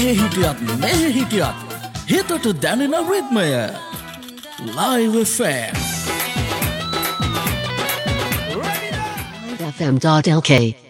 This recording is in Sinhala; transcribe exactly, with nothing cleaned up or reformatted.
එහෙ හිටියත් මෙහෙ හිටියත් හිතට දැනෙන රිද්මය Live F M F M dot L K